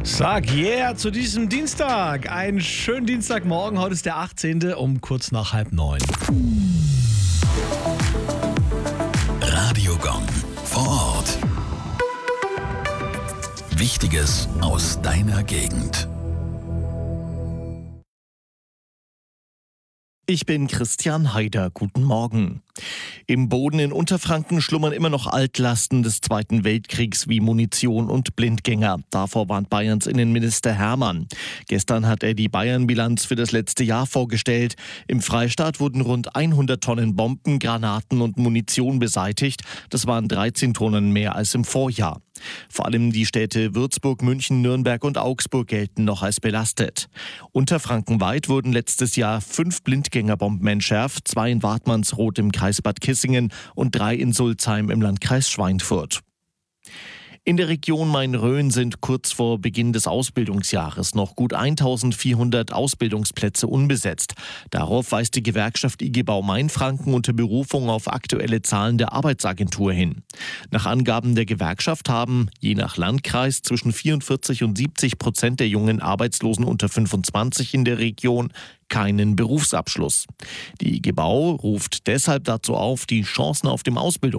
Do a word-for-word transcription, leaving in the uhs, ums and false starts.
Sag yeah zu diesem Dienstag. Einen schönen Dienstagmorgen. Heute ist der achtzehnte um kurz nach halb neun. Radiogong vor Ort. Wichtiges aus deiner Gegend. Ich bin Christian Haider. Guten Morgen. Im Boden in Unterfranken schlummern immer noch Altlasten des Zweiten Weltkriegs wie Munition und Blindgänger. Davor warnt Bayerns Innenminister Hermann. Gestern hat er die Bayern-Bilanz für das letzte Jahr vorgestellt. Im Freistaat wurden rund hundert Tonnen Bomben, Granaten und Munition beseitigt. Das waren dreizehn Tonnen mehr als im Vorjahr. Vor allem die Städte Würzburg, München, Nürnberg und Augsburg gelten noch als belastet. Unterfrankenweit wurden letztes Jahr fünf Blindgängerbomben entschärft, zwei in Wartmannsroth im Kreis Bad Kissingen und drei in Sulzheim im Landkreis Schweinfurt. In der Region Main-Rhön sind kurz vor Beginn des Ausbildungsjahres noch gut eintausendvierhundert Ausbildungsplätze unbesetzt. Darauf weist die Gewerkschaft I G Bau Mainfranken unter Berufung auf aktuelle Zahlen der Arbeitsagentur hin. Nach Angaben der Gewerkschaft haben je nach Landkreis zwischen vierundvierzig und siebzig Prozent der jungen Arbeitslosen unter fünfundzwanzig in der Region keinen Berufsabschluss. Die I G Bau ruft deshalb dazu auf, die Chancen auf dem Ausbildungsmarkt